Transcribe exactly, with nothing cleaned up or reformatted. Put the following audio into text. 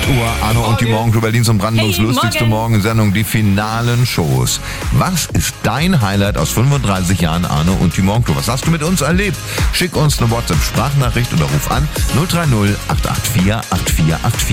acht Uhr, Arno und die Morgen, Berlins und Brandenburgs Hey, lustigste morgen. Morgensendung, die finalen Shows. Was ist dein Highlight aus fünfunddreißig Jahren Arno und die Morgen? Was hast du mit uns erlebt? Schick uns eine WhatsApp-Sprachnachricht oder ruf an null drei null acht acht vier acht vier acht vier.